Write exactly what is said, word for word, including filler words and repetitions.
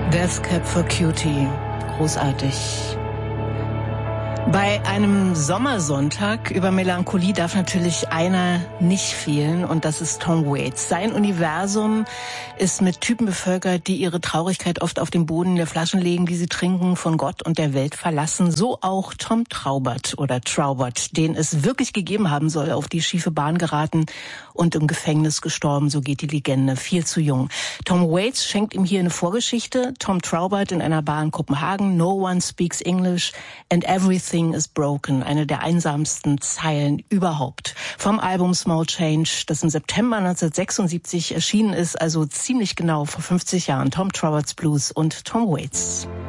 Death Cab for Cutie. Großartig. Bei einem Sommersonntag über Melancholie darf natürlich einer nicht fehlen, und das ist Tom Waits. Sein Universum ist mit Typen bevölkert, die ihre Traurigkeit oft auf den Boden der Flaschen legen, die sie trinken, von Gott und der Welt verlassen. So auch Tom Traubert oder Traubert, den es wirklich gegeben haben soll, auf die schiefe Bahn geraten und im Gefängnis gestorben, so geht die Legende, viel zu jung. Tom Waits schenkt ihm hier eine Vorgeschichte. Tom Traubert in einer Bar in Kopenhagen, no one speaks English and everything is broken, eine der einsamsten Zeilen überhaupt. Vom Album Small Change, das im September neunzehnhundertsechsundsiebzig erschienen ist, also ziemlich genau vor fünfzig Jahren. Tom Traubert's Blues und Tom Waits.